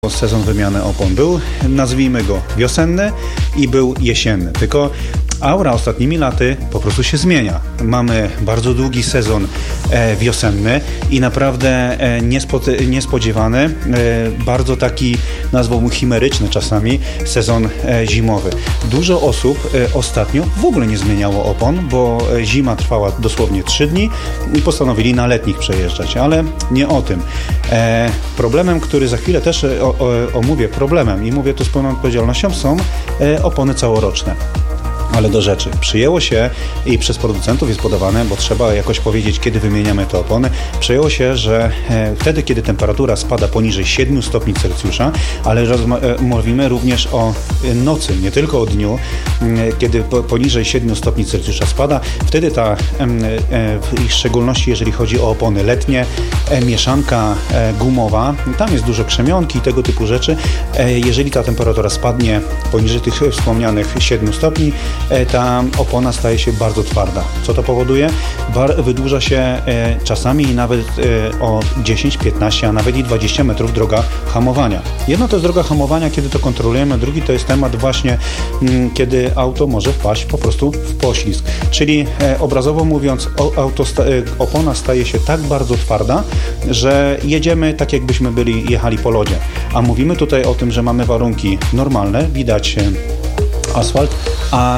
Sezon wymiany opon był, nazwijmy go wiosenny i był jesienny. Tylko aura ostatnimi laty po prostu się zmienia. Mamy bardzo długi sezon wiosenny i naprawdę niespodziewany, bardzo taki, nazwałbym chimeryczny czasami, sezon zimowy. Dużo osób ostatnio w ogóle nie zmieniało opon, bo zima trwała dosłownie 3 dni i postanowili na letnich przejeżdżać, ale nie o tym. Problemem, który za chwilę też omówię, problemem i mówię to z pełną odpowiedzialnością, są opony całoroczne. Ale do rzeczy. Przyjęło się i przez producentów jest podawane, bo trzeba jakoś powiedzieć, kiedy wymieniamy te opony. Przyjęło się, że wtedy, kiedy temperatura spada poniżej 7 stopni Celsjusza, ale mówimy również o nocy, nie tylko o dniu, kiedy poniżej 7 stopni Celsjusza spada, wtedy ta, w szczególności jeżeli chodzi o opony letnie, mieszanka gumowa, tam jest dużo krzemionki i tego typu rzeczy. Jeżeli ta temperatura spadnie poniżej tych wspomnianych 7 stopni, ta opona staje się bardzo twarda. Co to powoduje? Wydłuża się czasami nawet o 10, 15, a nawet i 20 metrów droga hamowania. Jedno to jest droga hamowania, kiedy to kontrolujemy, drugi to jest temat właśnie, kiedy auto może wpaść po prostu w poślizg. Czyli obrazowo mówiąc, opona staje się tak bardzo twarda, że jedziemy tak, jakbyśmy jechali po lodzie. A mówimy tutaj o tym, że mamy warunki normalne, widać asfalt, a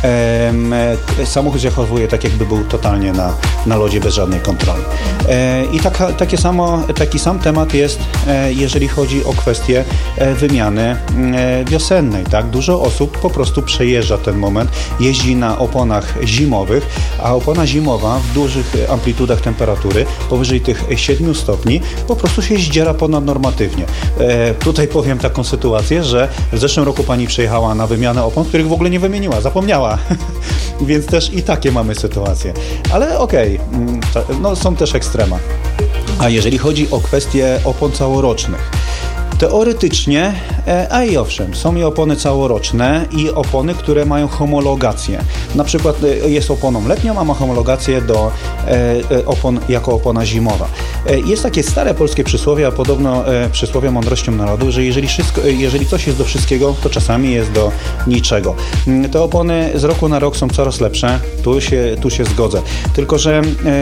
samochód zachowuje tak, jakby był totalnie na lodzie bez żadnej kontroli. I taki sam temat jest, jeżeli chodzi o kwestię wymiany wiosennej. Tak? Dużo osób po prostu przejeżdża ten moment, jeździ na oponach zimowych, a opona zimowa w dużych amplitudach temperatury, powyżej tych 7 stopni, po prostu się zdziera ponadnormatywnie. Tutaj powiem taką sytuację, że w zeszłym roku pani przyjechała na wymianę opon, których w ogóle nie wymieniła, zapomniała. Więc też i takie mamy sytuacje. Ale okej, no są też ekstrema. A jeżeli chodzi o kwestie opon całorocznych, teoretycznie, a i owszem, są i opony całoroczne i opony, które mają homologację. Na przykład jest oponą letnią, a ma homologację do opon jako opona zimowa. Jest takie stare polskie przysłowie, a podobno przysłowie mądrością narodu, że jeżeli coś jest do wszystkiego, to czasami jest do niczego. Te opony z roku na rok są coraz lepsze, tu się zgodzę. Tylko że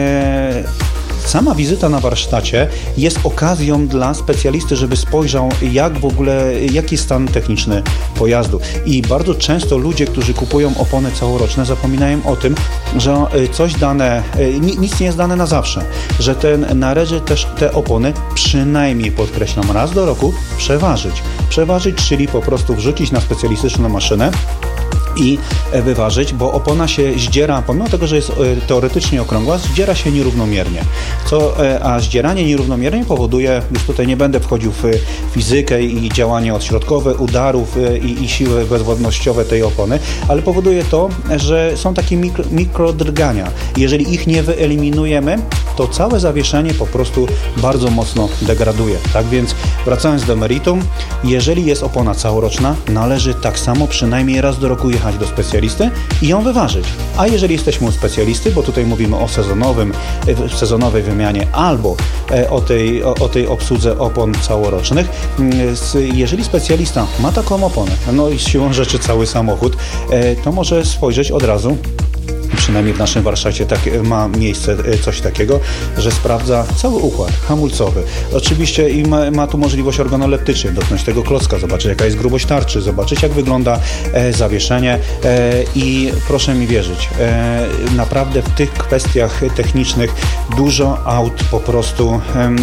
sama wizyta na warsztacie jest okazją dla specjalisty, żeby spojrzał, jaki jest stan techniczny pojazdu. I bardzo często ludzie, którzy kupują opony całoroczne, zapominają o tym, że coś dane, nic nie jest dane na zawsze, że należy też te opony przynajmniej, podkreślam, raz do roku przeważyć, czyli po prostu wrzucić na specjalistyczną maszynę i wyważyć, bo opona się zdziera, pomimo tego, że jest teoretycznie okrągła, zdziera się nierównomiernie. A zdzieranie nierównomiernie powoduje, już tutaj nie będę wchodził w fizykę i działanie odśrodkowe, udarów i siły bezwładnościowe tej opony, ale powoduje to, że są takie mikrodrgania. Jeżeli ich nie wyeliminujemy, to całe zawieszenie po prostu bardzo mocno degraduje. Tak więc wracając do meritum, jeżeli jest opona całoroczna, należy tak samo przynajmniej raz do roku jechać do specjalisty i ją wyważyć. A jeżeli jesteśmy u specjalisty, bo tutaj mówimy o sezonowej wymianie albo o tej obsłudze opon całorocznych, jeżeli specjalista ma taką oponę, no i siłą rzeczy cały samochód, to może spojrzeć od razu. Przynajmniej w naszym warsztacie ma miejsce coś takiego, że sprawdza cały układ hamulcowy. Oczywiście i ma tu możliwość organoleptycznie dotknąć tego klocka, zobaczyć jaka jest grubość tarczy, zobaczyć jak wygląda zawieszenie i proszę mi wierzyć, naprawdę w tych kwestiach technicznych dużo aut po prostu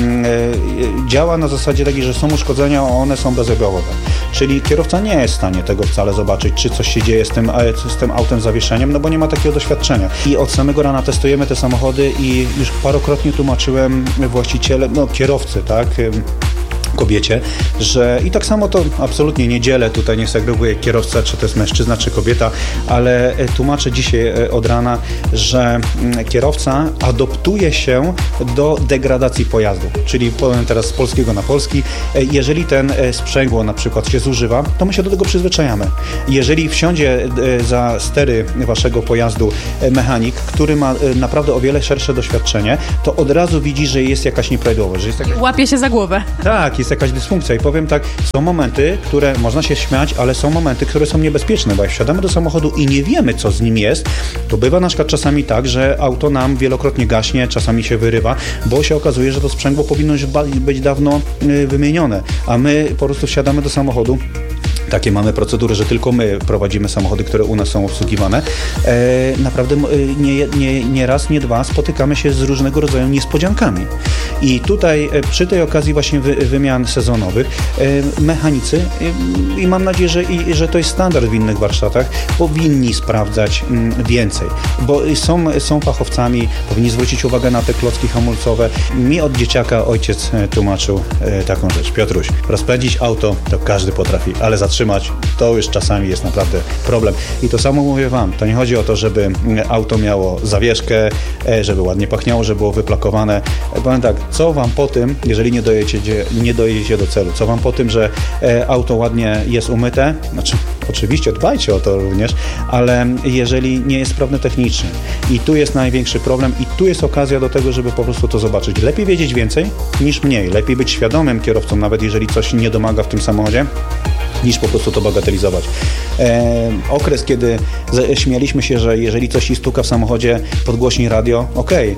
działa na zasadzie takiej, że są uszkodzenia, a one są bezobjawowe. Czyli kierowca nie jest w stanie tego wcale zobaczyć, czy coś się dzieje z tym autem zawieszeniem, no bo nie ma takiego doświadczenia. I od samego rana testujemy te samochody i już parokrotnie tłumaczyłem kierowcy, tak, kobiecie, że i tak samo to absolutnie nie dzielę, tutaj nie segreguję kierowca, czy to jest mężczyzna, czy kobieta, ale tłumaczę dzisiaj od rana, że kierowca adoptuje się do degradacji pojazdu, czyli powiem teraz z polskiego na polski, jeżeli ten sprzęgło na przykład się zużywa, to my się do tego przyzwyczajamy. Jeżeli wsiądzie za stery waszego pojazdu mechanik, który ma naprawdę o wiele szersze doświadczenie, to od razu widzi, że jest jakaś nieprawidłowość. Że jest jakaś... Łapie się za głowę. Tak, jest jakaś dysfunkcja i powiem tak, są momenty, które można się śmiać, ale są momenty, które są niebezpieczne, bo jak wsiadamy do samochodu i nie wiemy, co z nim jest, to bywa na przykład czasami tak, że auto nam wielokrotnie gaśnie, czasami się wyrywa, bo się okazuje, że to sprzęgło powinno już być dawno wymienione, a my po prostu wsiadamy do samochodu. Takie mamy procedury, że tylko my prowadzimy samochody, które u nas są obsługiwane. Naprawdę nie raz, nie dwa spotykamy się z różnego rodzaju niespodziankami. I tutaj przy tej okazji właśnie wymian sezonowych mechanicy i mam nadzieję, że to jest standard w innych warsztatach, powinni sprawdzać więcej, bo są fachowcami, powinni zwrócić uwagę na te klocki hamulcowe. Mi od dzieciaka ojciec tłumaczył taką rzecz. Piotruś, rozpędzić auto to każdy potrafi, ale zatrzymać to już czasami jest naprawdę problem. I to samo mówię wam, to nie chodzi o to, żeby auto miało zawieszkę, żeby ładnie pachniało, żeby było wyplakowane. Powiem tak, co wam po tym, jeżeli nie dojedziecie do celu, co wam po tym, że auto ładnie jest umyte, znaczy oczywiście dbajcie o to również, ale jeżeli nie jest sprawne technicznie i tu jest największy problem i tu jest okazja do tego, żeby po prostu to zobaczyć. Lepiej wiedzieć więcej niż mniej, lepiej być świadomym kierowcą, nawet jeżeli coś nie domaga w tym samochodzie, niż po prostu to bagatelizować. Okres, kiedy śmialiśmy się, że jeżeli coś ci stuka w samochodzie, podgłośnij radio, okej.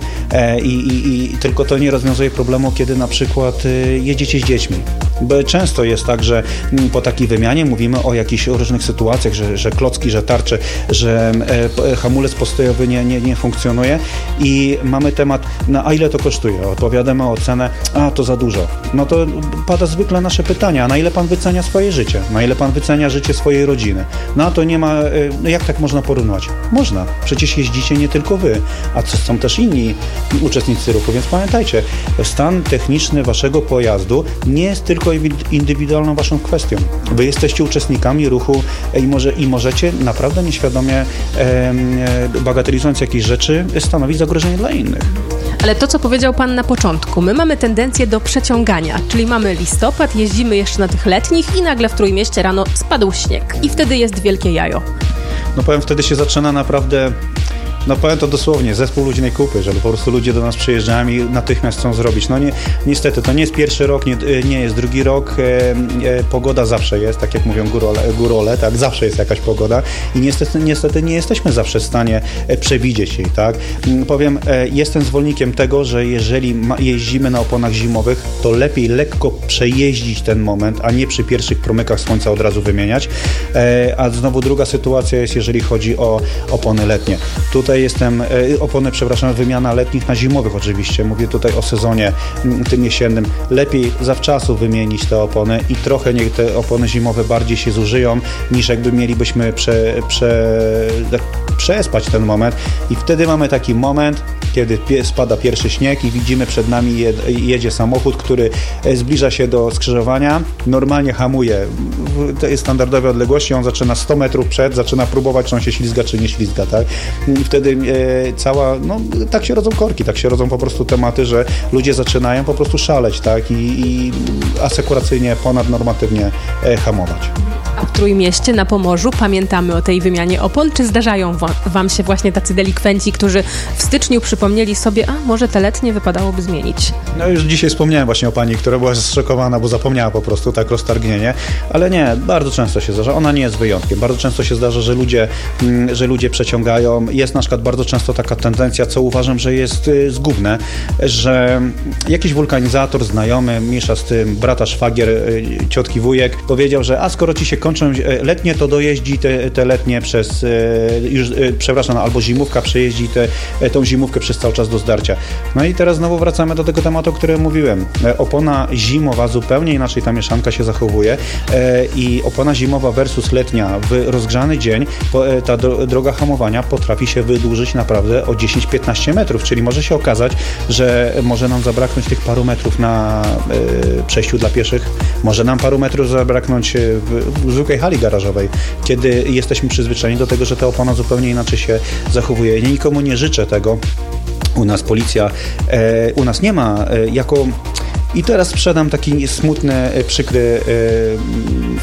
I tylko to nie rozwiązuje problemu, kiedy na przykład jedziecie z dziećmi. Bo często jest tak, że po takiej wymianie mówimy o jakichś różnych sytuacjach, że klocki, że tarcze, że hamulec postojowy nie funkcjonuje i mamy temat, no a ile to kosztuje? Odpowiadamy o cenę, a to za dużo. No to pada zwykle nasze pytanie, a na ile pan wycenia swoje życie? Na ile pan wycenia życie swojej rodziny? No to nie ma, no jak tak można porównywać? Można. Przecież jeździcie nie tylko wy, a są też inni uczestnicy ruchu, więc pamiętajcie, stan techniczny waszego pojazdu nie jest tylko indywidualną waszą kwestią. Wy jesteście uczestnikami ruchu i możecie naprawdę nieświadomie, bagatelizując jakieś rzeczy, stanowić zagrożenie dla innych. Ale to, co powiedział pan na początku, my mamy tendencję do przeciągania, czyli mamy listopad, jeździmy jeszcze na tych letnich i nagle w Trójmieście rano spadł śnieg i wtedy jest wielkie jajo. No powiem, wtedy się zaczyna naprawdę... No powiem to dosłownie, zespół luźnej kupy, że po prostu ludzie do nas przyjeżdżają i natychmiast chcą zrobić. No niestety, to nie jest pierwszy rok, nie jest drugi rok. Pogoda zawsze jest, tak jak mówią górole, tak, zawsze jest jakaś pogoda i niestety nie jesteśmy zawsze w stanie przewidzieć jej, tak. Powiem, jestem zwolennikiem tego, że jeżeli jeździmy na oponach zimowych, to lepiej lekko przejeździć ten moment, a nie przy pierwszych promykach słońca od razu wymieniać. A znowu druga sytuacja jest, jeżeli chodzi o opony letnie. Tutaj wymiana letnich na zimowych oczywiście. Mówię tutaj o sezonie tym jesiennym. Lepiej zawczasu wymienić te opony i trochę niech te opony zimowe bardziej się zużyją, niż jakby mielibyśmy przespać ten moment. I wtedy mamy taki moment, kiedy spada pierwszy śnieg i widzimy przed nami jedzie samochód, który zbliża się do skrzyżowania, normalnie hamuje w tej standardowej odległości, on zaczyna 100 metrów zaczyna próbować, czy on się ślizga, czy nie ślizga, tak? I wtedy tak się rodzą korki, tak się rodzą po prostu tematy, że ludzie zaczynają po prostu szaleć, tak? I asekuracyjnie, ponadnormatywnie hamować. A w Trójmieście, na Pomorzu pamiętamy o tej wymianie opon? Czy zdarzają wam się właśnie tacy delikwenci, którzy w styczniu przypomnieli sobie, a może te letnie wypadałoby zmienić? No już dzisiaj wspomniałem właśnie o pani, która była zszokowana, bo zapomniała po prostu, tak, roztargnienie, ale nie, bardzo często się zdarza, ona nie jest wyjątkiem, bardzo często się zdarza, że ludzie przeciągają, jest na przykład bardzo często taka tendencja, co uważam, że jest zgubne, że jakiś wulkanizator, znajomy, miesza z tym, brata szwagier, ciotki wujek, powiedział, że skoro ci się kończą letnie, to dojeździ te letnie albo zimówka przejeździ tą zimówkę przez cały czas do zdarcia. No i teraz znowu wracamy do tego tematu, o którym mówiłem. Opona zimowa zupełnie inaczej ta mieszanka się zachowuje i opona zimowa versus letnia w rozgrzany dzień, ta droga hamowania potrafi się wydłużyć naprawdę o 10-15 metrów, czyli może się okazać, że może nam zabraknąć tych paru metrów na przejściu dla pieszych, może nam paru metrów zabraknąć w zwykłej hali garażowej, kiedy jesteśmy przyzwyczajeni do tego, że ta opona zupełnie inaczej się zachowuje. Ja nikomu nie życzę tego. U nas policja, u nas nie ma I teraz sprzedam taki smutny, przykry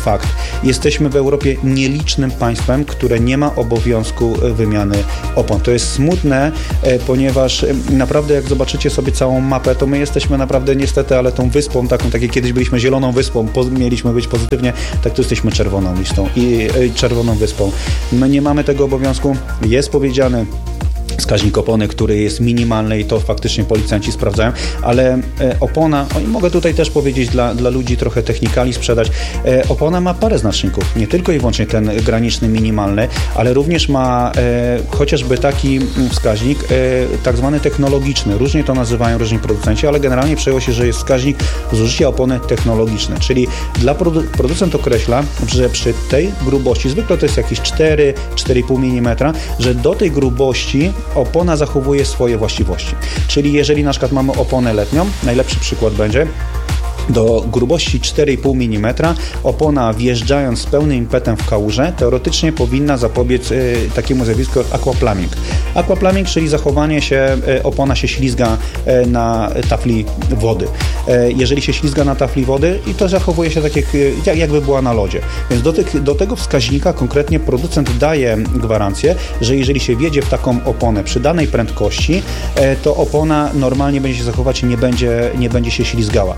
fakt. Jesteśmy w Europie nielicznym państwem, które nie ma obowiązku wymiany opon. To jest smutne, ponieważ naprawdę jak zobaczycie sobie całą mapę, to my jesteśmy naprawdę niestety, ale tą wyspą taką, tak jak kiedyś byliśmy zieloną wyspą, mieliśmy być pozytywnie, tak tu jesteśmy czerwoną listą i czerwoną wyspą. My nie mamy tego obowiązku. Jest powiedziane wskaźnik opony, który jest minimalny i to faktycznie policjanci sprawdzają, ale opona, mogę tutaj też powiedzieć dla ludzi trochę technikali sprzedać, opona ma parę znaczników, nie tylko i wyłącznie ten graniczny minimalny, ale również ma chociażby taki wskaźnik tak zwany technologiczny. Różnie to nazywają różni producenci, ale generalnie przyjęło się, że jest wskaźnik zużycia opony technologiczne, czyli dla producent określa, że przy tej grubości, zwykle to jest jakieś 4,5 mm, że do tej grubości opona zachowuje swoje właściwości. Czyli jeżeli na przykład mamy oponę letnią, najlepszy przykład będzie, do grubości 4,5 mm opona wjeżdżając z pełnym impetem w kałużę teoretycznie powinna zapobiec takiemu zjawisku jak aquaplaning. Aquaplaning, czyli zachowanie się, opona się ślizga na tafli wody. Jeżeli się ślizga na tafli wody i to zachowuje się tak jakby była na lodzie. Więc do tego wskaźnika konkretnie producent daje gwarancję, że jeżeli się wjedzie w taką oponę przy danej prędkości, to opona normalnie będzie się zachować i nie będzie się ślizgała.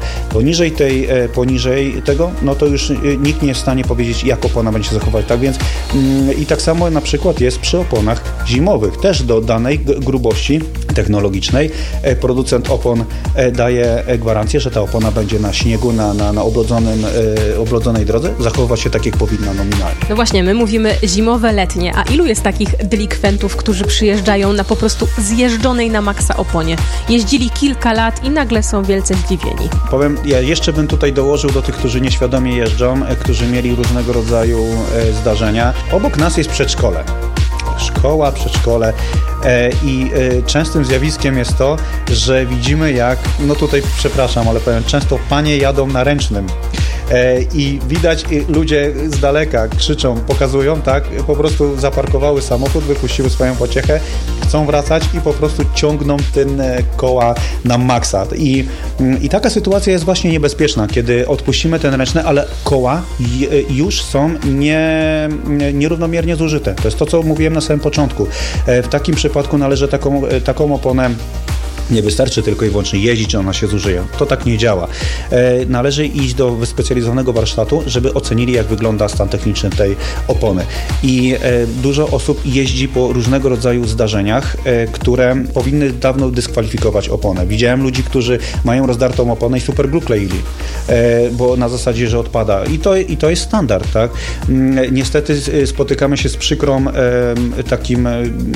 Poniżej tego, no to już nikt nie jest w stanie powiedzieć, jak opona będzie się zachować. Tak więc i tak samo na przykład jest przy oponach zimowych. Też do danej grubości technologicznej producent opon daje gwarancję, że ta opona będzie na śniegu, na oblodzonej drodze zachowywać się tak, jak powinna nominalnie. No właśnie, my mówimy zimowe, letnie, a ilu jest takich delikwentów, którzy przyjeżdżają na po prostu zjeżdżonej na maksa oponie? Jeździli kilka lat i nagle są wielce zdziwieni. Powiem, ja jeszcze bym tutaj dołożył do tych, którzy nieświadomie jeżdżą, którzy mieli różnego rodzaju zdarzenia. Obok nas jest przedszkole. Szkoła, przedszkole i częstym zjawiskiem jest to, że widzimy jak, no tutaj przepraszam, ale powiem, często panie jadą na ręcznym i widać ludzie z daleka krzyczą, pokazują, tak, po prostu zaparkowały samochód, wypuściły swoją pociechę, chcą wracać i po prostu ciągną ten koła na maksa. I taka sytuacja jest właśnie niebezpieczna, kiedy odpuścimy ten ręczny, ale koła już są nierównomiernie zużyte. To jest to, co mówiłem na samym początku. W takim przypadku należy taką oponę. Nie wystarczy tylko i wyłącznie jeździć, ona się zużyje. To tak nie działa. Należy iść do wyspecjalizowanego warsztatu, żeby ocenili, jak wygląda stan techniczny tej opony. I dużo osób jeździ po różnego rodzaju zdarzeniach, które powinny dawno dyskwalifikować oponę. Widziałem ludzi, którzy mają rozdartą oponę i superglue kleili, bo na zasadzie, że odpada. I to jest standard, tak? Niestety spotykamy się z przykrą takim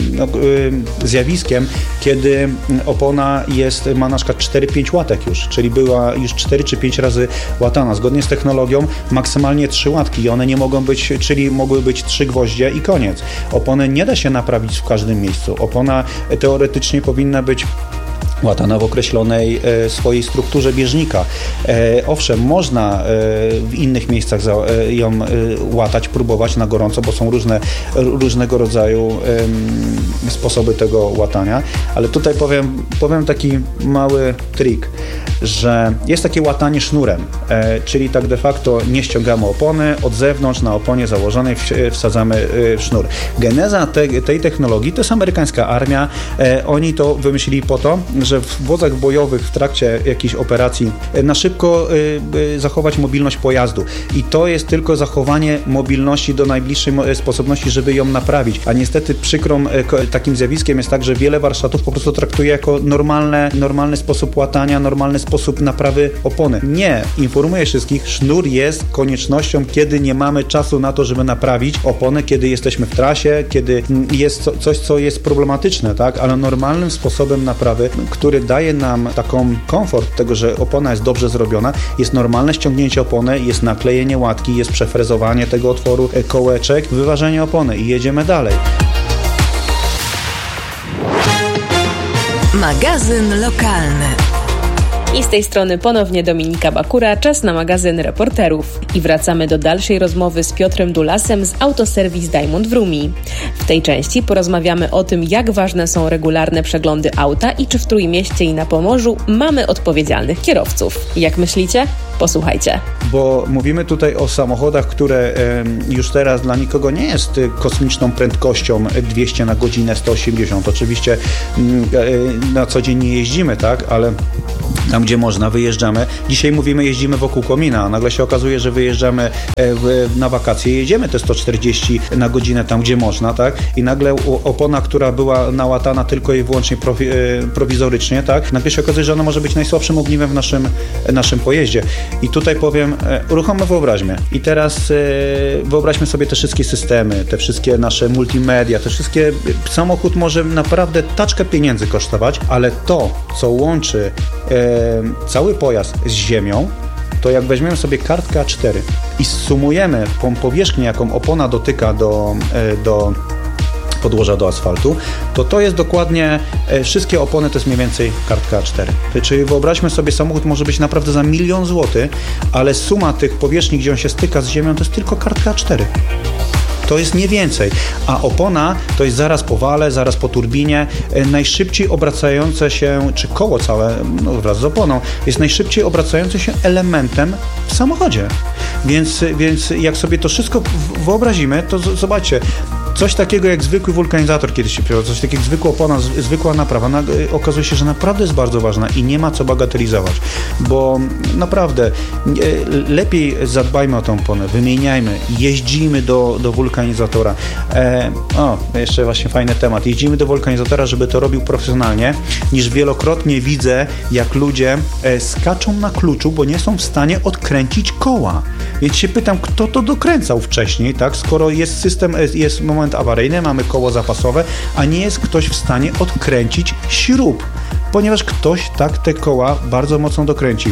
zjawiskiem, kiedy opona ma na przykład 4-5 łatek już, czyli była już 4 czy 5 razy łatana. Zgodnie z technologią maksymalnie 3 łatki i one nie mogą być, czyli mogły być 3 gwoździe i koniec. Opony nie da się naprawić w każdym miejscu. Opona teoretycznie powinna być łatana w określonej swojej strukturze bieżnika. Owszem, można w innych miejscach ją łatać, próbować na gorąco, bo są różnego rodzaju sposoby tego łatania, ale tutaj powiem taki mały trik, że jest takie łatanie sznurem, czyli tak de facto nie ściągamy opony, od zewnątrz na oponie założonej wsadzamy sznur. Geneza tej technologii to jest amerykańska armia. Oni to wymyślili po to, że w wozach bojowych w trakcie jakiejś operacji na szybko zachować mobilność pojazdu. I to jest tylko zachowanie mobilności do najbliższej sposobności, żeby ją naprawić. A niestety przykrą takim zjawiskiem jest tak, że wiele warsztatów po prostu traktuje jako normalny sposób łatania, normalny sposób naprawy opony. Nie. Informuję wszystkich, sznur jest koniecznością, kiedy nie mamy czasu na to, żeby naprawić oponę, kiedy jesteśmy w trasie, kiedy jest coś, co jest problematyczne, tak? Ale normalnym sposobem naprawy, który daje nam taką komfort tego, że opona jest dobrze zrobiona, jest normalne ściągnięcie opony, jest naklejenie łatki, jest przefrezowanie tego otworu kołeczek, wyważenie opony i jedziemy dalej. Magazyn lokalny. I z tej strony ponownie Dominika Bakura, czas na magazyn reporterów. I wracamy do dalszej rozmowy z Piotrem Dulasem z Autoserwis Diamond w Rumi. W tej części porozmawiamy o tym, jak ważne są regularne przeglądy auta i czy w Trójmieście i na Pomorzu mamy odpowiedzialnych kierowców. Jak myślicie? Posłuchajcie. Bo mówimy tutaj o samochodach, które już teraz dla nikogo nie jest kosmiczną prędkością 200 na godzinę, 180. Oczywiście na co dzień nie jeździmy, tak, ale tam, gdzie można, wyjeżdżamy. Dzisiaj mówimy, jeździmy wokół komina, a nagle się okazuje, że wyjeżdżamy na wakacje, jedziemy te 140 na godzinę tam, gdzie można, tak? I nagle opona, która była nałatana tylko i wyłącznie prowizorycznie, tak? Nagle się okazuje, że ona może być najsłabszym ogniwem w naszym pojeździe. I tutaj powiem, uruchommy wyobraźnię. I teraz wyobraźmy sobie te wszystkie systemy, te wszystkie nasze multimedia, te wszystkie... Samochód może naprawdę taczkę pieniędzy kosztować, ale to, co łączy cały pojazd z ziemią, to jak weźmiemy sobie kartkę A4 i zsumujemy powierzchnię, jaką opona dotyka do podłoża, do asfaltu, to jest dokładnie, wszystkie opony to jest mniej więcej kartka A4. Czyli wyobraźmy sobie, samochód może być naprawdę za 1 000 000 złotych, ale suma tych powierzchni, gdzie on się styka z ziemią, to jest tylko kartka A4. To jest nie więcej, a opona to jest zaraz po wale, zaraz po turbinie, najszybciej obracające się, czy koło całe, no wraz z oponą, jest najszybciej obracającym się elementem w samochodzie. Więc jak sobie to wszystko wyobrazimy, to zobaczcie, coś takiego jak zwykły wulkanizator kiedyś się przyjął, coś takiego jak zwykła opona, zwykła naprawa, okazuje się, że naprawdę jest bardzo ważna i nie ma co bagatelizować, bo naprawdę lepiej zadbajmy o tę oponę, wymieniajmy, jeździmy do wulkanizatora. Jeszcze właśnie fajny temat. Jeździmy do wulkanizatora, żeby to robił profesjonalnie, niż wielokrotnie widzę, jak ludzie skaczą na kluczu, bo nie są w stanie odkręcić koła. Więc się pytam, kto to dokręcał wcześniej, tak? Skoro jest system, jest moment awaryjny, mamy koło zapasowe, a nie jest ktoś w stanie odkręcić śrub, ponieważ ktoś tak te koła bardzo mocno dokręcił.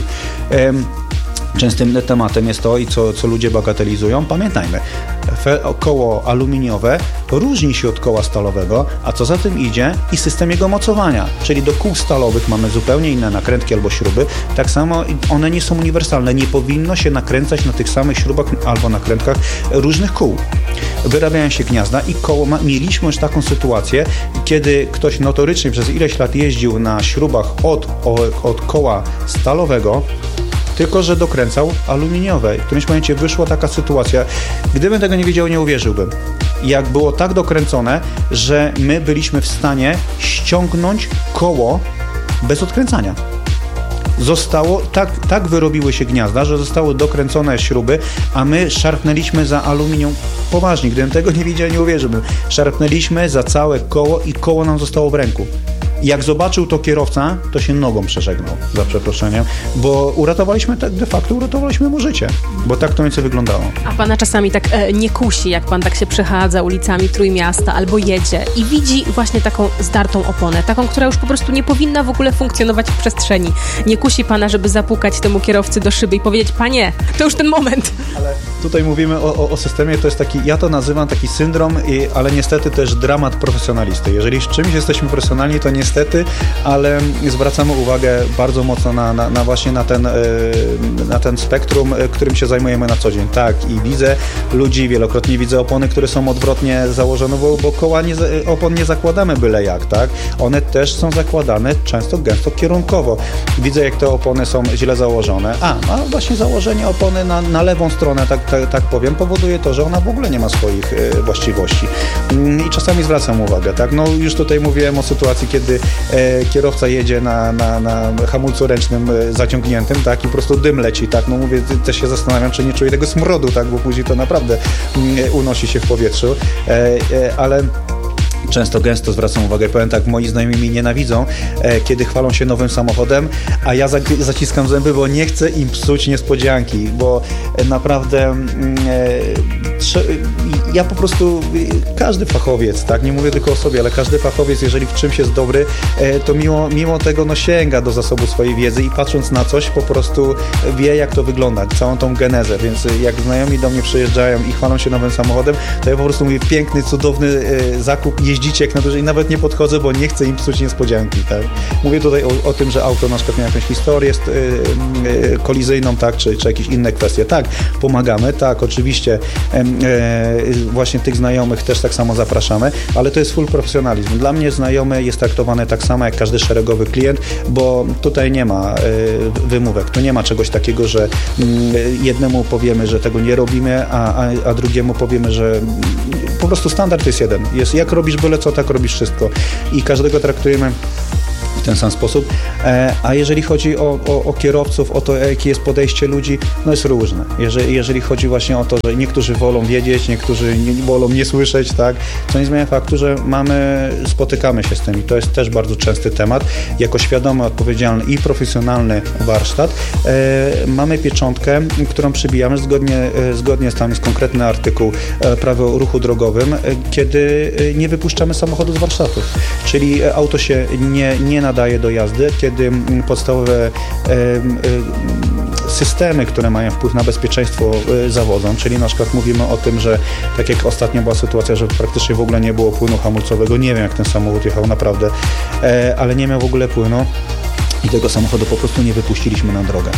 Częstym tematem jest to, i co ludzie bagatelizują. Pamiętajmy, koło aluminiowe różni się od koła stalowego, a co za tym idzie i system jego mocowania, czyli do kół stalowych mamy zupełnie inne nakrętki albo śruby, tak samo one nie są uniwersalne, nie powinno się nakręcać na tych samych śrubach albo nakrętkach różnych kół. Wyrabiają się gniazda i koło mieliśmy już taką sytuację, kiedy ktoś notorycznie przez ileś lat jeździł na śrubach od koła stalowego, tylko że dokręcał aluminiowe. W którymś momencie wyszła taka sytuacja. Gdybym tego nie wiedział, nie uwierzyłbym. Jak było tak dokręcone, że my byliśmy w stanie ściągnąć koło bez odkręcania. Zostało, tak wyrobiły się gniazda, że zostały dokręcone śruby, a my szarpnęliśmy za aluminium. Poważnie, gdybym tego nie widział, nie uwierzyłbym. Szarpnęliśmy za całe koło i koło nam zostało w ręku. Jak zobaczył to kierowca, to się nogą przeżegnał, za przeproszeniem, bo de facto uratowaliśmy mu życie, bo tak to nieco wyglądało. A pana czasami tak nie kusi, jak pan tak się przechadza ulicami Trójmiasta albo jedzie i widzi właśnie taką zdartą oponę, taką, która już po prostu nie powinna w ogóle funkcjonować w przestrzeni. Nie kusi pana, żeby zapukać temu kierowcy do szyby i powiedzieć: panie, to już ten moment. Ale tutaj mówimy o systemie, to jest taki, ja to nazywam taki syndrom, ale niestety też dramat profesjonalisty. Jeżeli z czymś jesteśmy profesjonalni, to niestety, ale zwracamy uwagę bardzo mocno właśnie na ten spektrum, którym się zajmujemy na co dzień. Tak, i widzę ludzi, wielokrotnie widzę opony, które są odwrotnie założone, bo koła opon nie zakładamy byle jak, tak? One też są zakładane często gęsto kierunkowo. Widzę, jak te opony są źle założone. A właśnie założenie opony na lewą stronę, tak powiem, powoduje to, że ona w ogóle nie ma swoich właściwości. I czasami zwracam uwagę, tak? No już tutaj mówiłem o sytuacji, kiedy kierowca jedzie na hamulcu ręcznym zaciągniętym, tak? I po prostu dym leci, tak? No mówię, też się zastanawiam, czy nie czuję tego smrodu, tak? Bo później to naprawdę unosi się w powietrzu, ale często, gęsto zwracam uwagę, powiem tak, moi znajomi mnie nienawidzą, kiedy chwalą się nowym samochodem, a ja zaciskam zęby, bo nie chcę im psuć niespodzianki, bo naprawdę ja po prostu, każdy fachowiec, tak, nie mówię tylko o sobie, ale każdy fachowiec, jeżeli w czymś jest dobry, to mimo tego sięga do zasobu swojej wiedzy i patrząc na coś, po prostu wie, jak to wygląda, całą tą genezę, więc jak znajomi do mnie przyjeżdżają i chwalą się nowym samochodem, to ja po prostu mówię: piękny, cudowny zakup i jeździcie jak na dłużej i nawet nie podchodzę, bo nie chcę im psuć niespodzianki, tak? Mówię tutaj o tym, że auto na przykład miało jakąś historię kolizyjną, tak? Czy jakieś inne kwestie. Tak, pomagamy, tak, oczywiście właśnie tych znajomych też tak samo zapraszamy, ale to jest full profesjonalizm. Dla mnie znajomy jest traktowany tak samo jak każdy szeregowy klient, bo tutaj nie ma wymówek, tu nie ma czegoś takiego, że jednemu powiemy, że tego nie robimy, a drugiemu powiemy, że po prostu standard jest jeden. Jest jak robisz byle co, tak robisz wszystko. I każdego traktujemy w ten sam sposób. A jeżeli chodzi o kierowców, o to, jakie jest podejście ludzi, no jest różne. Jeżeli chodzi właśnie o to, że niektórzy wolą wiedzieć, niektórzy wolą nie słyszeć, tak, to nie zmienia faktu, że spotykamy się z tym i to jest też bardzo częsty temat. Jako świadomy, odpowiedzialny i profesjonalny warsztat mamy pieczątkę, którą przybijamy zgodnie z tam jest konkretny artykuł Prawa o ruchu drogowym, kiedy nie wypuszczamy samochodu z warsztatu. Czyli auto się nie nadaje do jazdy, kiedy podstawowe systemy, które mają wpływ na bezpieczeństwo zawodzą, czyli na przykład mówimy o tym, że tak jak ostatnio była sytuacja, że praktycznie w ogóle nie było płynu hamulcowego, nie wiem jak ten samochód jechał naprawdę, ale nie miał w ogóle płynu. I tego samochodu po prostu nie wypuściliśmy na drogę.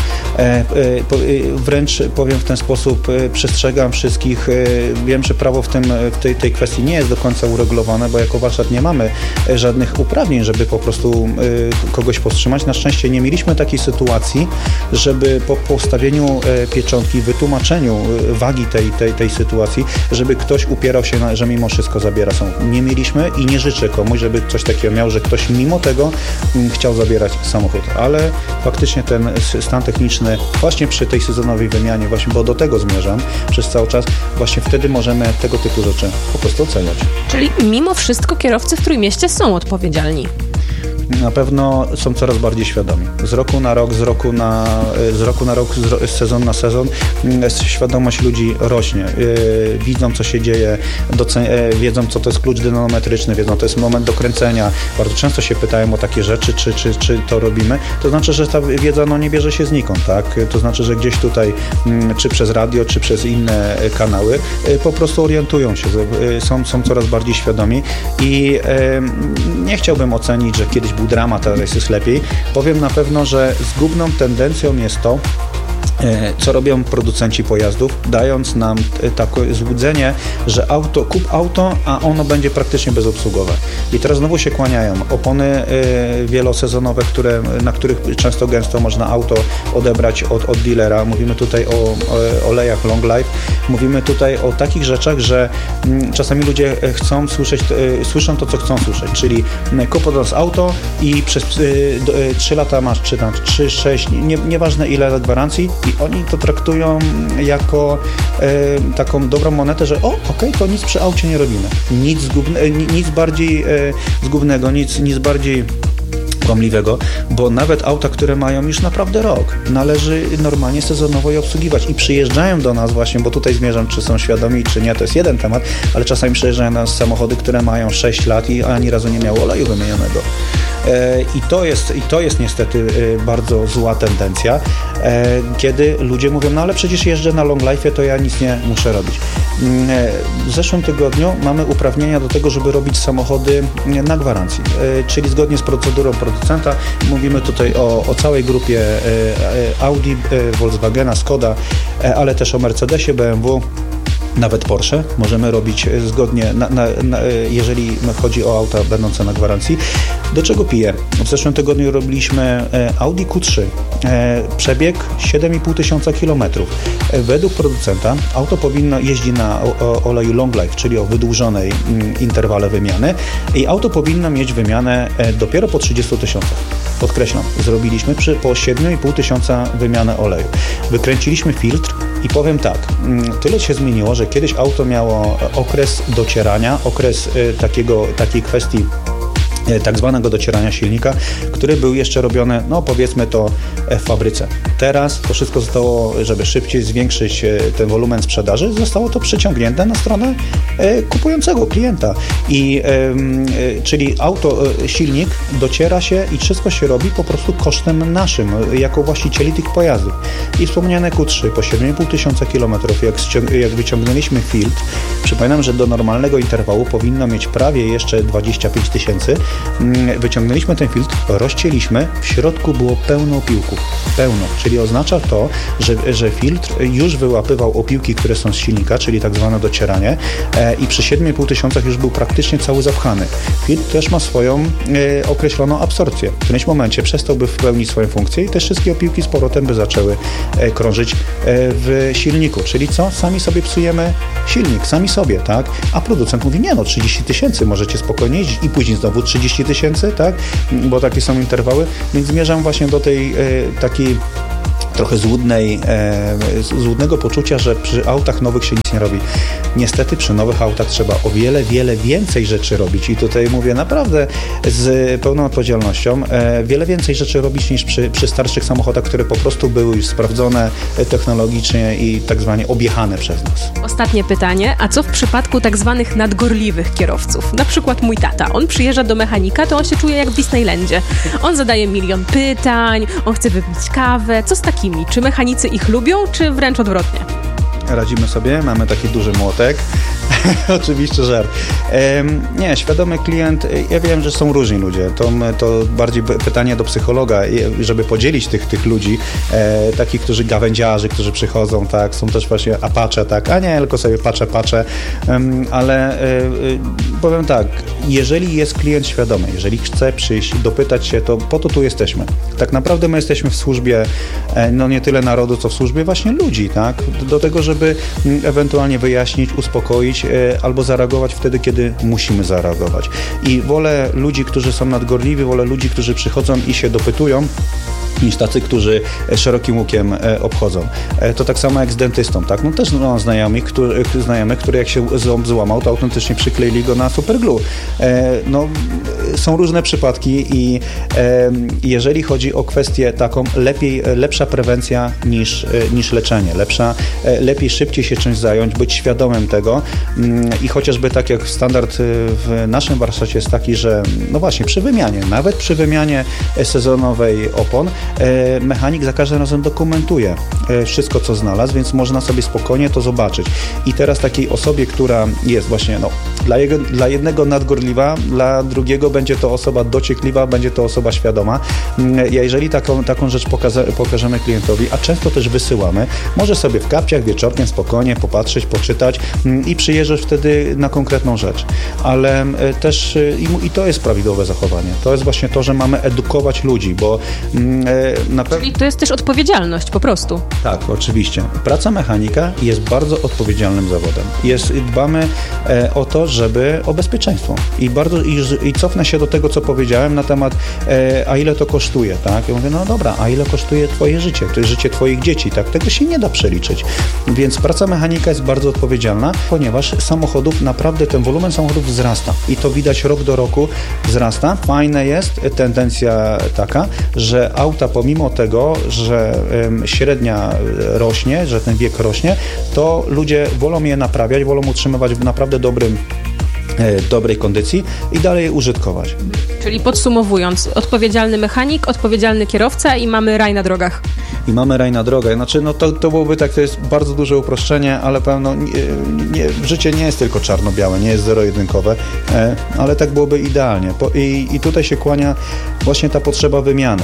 Wręcz powiem w ten sposób, przestrzegam wszystkich. Wiem, że prawo w tej kwestii nie jest do końca uregulowane, bo jako warsztat nie mamy żadnych uprawnień, żeby po prostu kogoś powstrzymać. Na szczęście nie mieliśmy takiej sytuacji, żeby po postawieniu pieczątki, wytłumaczeniu wagi tej sytuacji, żeby ktoś upierał się, że mimo wszystko zabiera samochód. Nie mieliśmy i nie życzę komuś, żeby coś takiego miał, że ktoś mimo tego chciał zabierać samochód. Ale faktycznie ten stan techniczny właśnie przy tej sezonowej wymianie, właśnie, bo do tego zmierzam przez cały czas, właśnie wtedy możemy tego typu rzeczy po prostu oceniać. Czyli mimo wszystko kierowcy w Trójmieście są odpowiedzialni. Na pewno są coraz bardziej świadomi. Z roku na rok, z sezon na sezon świadomość ludzi rośnie. Widzą, co się dzieje, wiedzą, co to jest klucz dynamometryczny, wiedzą, to jest moment dokręcenia. Bardzo często się pytają o takie rzeczy, czy to robimy. To znaczy, że ta wiedza nie bierze się znikąd, tak? To znaczy, że gdzieś tutaj, czy przez radio, czy przez inne kanały, po prostu orientują się, są coraz bardziej świadomi i nie chciałbym ocenić, że kiedyś był dramat, teraz jest lepiej. Powiem na pewno, że zgubną tendencją jest to, co robią producenci pojazdów, dając nam takie złudzenie, że kup auto, a ono będzie praktycznie bezobsługowe. I teraz znowu się kłaniają. Opony wielosezonowe, na których często gęsto można auto odebrać od dealera. Mówimy tutaj o olejach long life. Mówimy tutaj o takich rzeczach, że czasami ludzie słyszą to, co chcą słyszeć. Czyli kup od nas auto i przez 3 lata masz, czy tam 3, 6, nieważne ile lat gwarancji, i oni to traktują jako taką dobrą monetę, że to nic przy aucie nie robimy. Nic bardziej zgubnego, nic bardziej kłamliwego, bo nawet auta, które mają już naprawdę rok, należy normalnie sezonowo je obsługiwać i przyjeżdżają do nas właśnie, bo tutaj zmierzam, czy są świadomi, czy nie, to jest jeden temat, ale czasami przyjeżdżają do nas samochody, które mają 6 lat i ani razu nie miało oleju wymienionego. I to jest niestety bardzo zła tendencja, kiedy ludzie mówią, ale przecież jeżdżę na long life, to ja nic nie muszę robić. W zeszłym tygodniu mamy uprawnienia do tego, żeby robić samochody na gwarancji, czyli zgodnie z procedurą producenta. Mówimy tutaj o całej grupie Audi, Volkswagena, Skoda, ale też o Mercedesie, BMW, nawet Porsche możemy robić zgodnie, jeżeli chodzi o auta będące na gwarancji. Do czego piję? W zeszłym tygodniu robiliśmy Audi Q3. Przebieg 7,5 tysiąca kilometrów. Według producenta auto powinno jeździć na oleju long life, czyli o wydłużonej interwale wymiany i auto powinno mieć wymianę dopiero po 30 tysiącach. Podkreślam, zrobiliśmy po 7,5 tysiąca wymianę oleju. Wykręciliśmy filtr i powiem tak, tyle się zmieniło, że kiedyś auto miało okres docierania, okres takiej kwestii tak zwanego docierania silnika, który był jeszcze robiony, powiedzmy to w fabryce. Teraz to wszystko zostało, żeby szybciej zwiększyć ten wolumen sprzedaży, zostało to przyciągnięte na stronę kupującego klienta. Czyli silnik dociera się i wszystko się robi po prostu kosztem naszym, jako właścicieli tych pojazdów. I wspomniane Q3 po 7500 km, jak wyciągnęliśmy filtr, przypominam, że do normalnego interwału powinno mieć prawie jeszcze 25 000. Wyciągnęliśmy ten filtr, rozcięliśmy, w środku było pełno opiłków. Pełno, czyli oznacza to, że filtr już wyłapywał opiłki, które są z silnika, czyli tak zwane docieranie, i przy 7500 już był praktycznie cały zapchany. Filtr też ma swoją określoną absorpcję. W którymś momencie przestałby spełnić swoją funkcję i te wszystkie opiłki z powrotem by zaczęły krążyć w silniku. Czyli co? Sami sobie psujemy silnik, sami sobie, tak? A producent mówi, 30 000, możecie spokojnie jeździć i później znowu 30 000, tak? Bo takie są interwały, więc zmierzam właśnie do tej takiej trochę złudnego poczucia, że przy autach nowych się nic nie robi. Niestety przy nowych autach trzeba o wiele więcej rzeczy robić i tutaj mówię naprawdę z pełną odpowiedzialnością, wiele więcej rzeczy robić niż przy starszych samochodach, które po prostu były już sprawdzone technologicznie i tak zwanie objechane przez nas. Ostatnie pytanie, a co w przypadku tak zwanych nadgorliwych kierowców? Na przykład mój tata, on przyjeżdża do mechanika, to on się czuje jak w Disneylandzie. On zadaje milion pytań, on chce wypić kawę, co z takimi? Czy mechanicy ich lubią, czy wręcz odwrotnie? Radzimy sobie, mamy taki duży młotek. Oczywiście żart. Nie, świadomy klient, ja wiem, że są różni ludzie. To bardziej pytanie do psychologa, żeby podzielić tych ludzi, takich, którzy gawędziarzy, którzy przychodzą, tak, są też właśnie apacze, tak, a nie, tylko sobie patrzę, ale powiem tak, jeżeli jest klient świadomy, jeżeli chce przyjść, dopytać się, to po to tu jesteśmy. Tak naprawdę my jesteśmy w służbie, nie tyle narodu, co w służbie właśnie ludzi, tak, do tego, żeby ewentualnie wyjaśnić, uspokoić, albo zareagować wtedy, kiedy musimy zareagować. I wolę ludzi, którzy są nadgorliwi, wolę ludzi, którzy przychodzą i się dopytują, niż tacy, którzy szerokim łukiem obchodzą. To tak samo jak z dentystą, tak? No też mam znajomych, który jak się ząb złamał, to autentycznie przykleili go na superglue. Są różne przypadki i jeżeli chodzi o kwestię taką, lepsza prewencja niż leczenie. Lepiej szybciej się czymś zająć, być świadomym tego i chociażby tak jak standard w naszym warsztacie jest taki, że no właśnie nawet przy wymianie sezonowej opon, mechanik za każdym razem dokumentuje wszystko, co znalazł, więc można sobie spokojnie to zobaczyć. I teraz takiej osobie, która jest właśnie, dla jednego nadgorliwa, dla drugiego będzie to osoba dociekliwa, będzie to osoba świadoma. Jeżeli taką rzecz pokażemy klientowi, a często też wysyłamy, może sobie w kapciach wieczorkiem spokojnie popatrzeć, poczytać i przyjeżdżać wtedy na konkretną rzecz. Ale też i to jest prawidłowe zachowanie. To jest właśnie to, że mamy edukować ludzi, bo Czyli to jest też odpowiedzialność po prostu. Tak, oczywiście. Praca mechanika jest bardzo odpowiedzialnym zawodem. Dbamy o to, o bezpieczeństwo. I cofnę się do tego, co powiedziałem na temat, a ile to kosztuje, tak? Ja mówię, no dobra, a ile kosztuje twoje życie? To jest życie twoich dzieci, tak? Tego się nie da przeliczyć. Więc praca mechanika jest bardzo odpowiedzialna, ponieważ naprawdę ten wolumen samochodów wzrasta. I to widać rok do roku wzrasta. Fajna jest tendencja taka, że auta pomimo tego, że średnia rośnie, że ten wiek rośnie, to ludzie wolą je naprawiać, wolą utrzymywać w naprawdę dobrej kondycji i dalej je użytkować. Czyli podsumowując, odpowiedzialny mechanik, odpowiedzialny kierowca i mamy raj na drogach. I mamy raj na drogę. Znaczy, to byłoby tak, to jest bardzo duże uproszczenie, ale pewno życie nie jest tylko czarno-białe, nie jest zero-jedynkowe, ale tak byłoby idealnie. I tutaj się kłania właśnie ta potrzeba wymiany.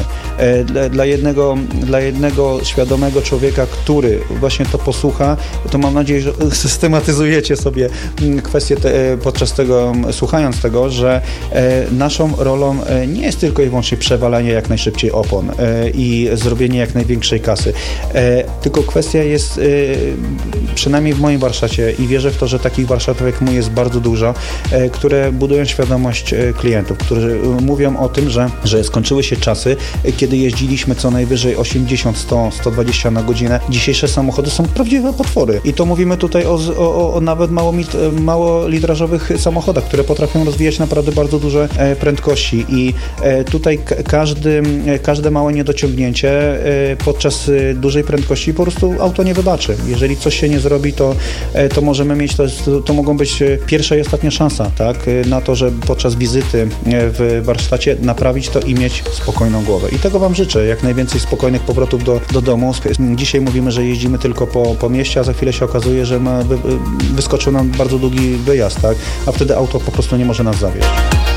Dla jednego świadomego człowieka, który właśnie to posłucha, to mam nadzieję, że systematyzujecie sobie kwestię podczas tego, słuchając tego, że naszą rolą nie jest tylko i wyłącznie przewalanie jak najszybciej opon i zrobienie jak największej kasy, tylko kwestia jest, przynajmniej w moim warsztacie i wierzę w to, że takich warsztatów jak mój jest bardzo dużo, które budują świadomość klientów, którzy mówią o tym, że skończyły się czasy, kiedy jeździliśmy co najwyżej 80, 100, 120 na godzinę. Dzisiejsze samochody są prawdziwe potwory i to mówimy tutaj o nawet małolitrażowych samochodach, które potrafią rozwijać naprawdę bardzo duże prędkości. prędkości i tutaj każde małe niedociągnięcie podczas dużej prędkości po prostu auto nie wybaczy. Jeżeli coś się nie zrobi, to możemy mieć, to mogą być pierwsza i ostatnia szansa, tak, na to, że podczas wizyty w warsztacie naprawić to i mieć spokojną głowę. I tego Wam życzę, jak najwięcej spokojnych powrotów do domu. Dzisiaj mówimy, że jeździmy tylko po mieście, a za chwilę się okazuje, że wyskoczył nam bardzo długi wyjazd, tak, a wtedy auto po prostu nie może nas zawieźć.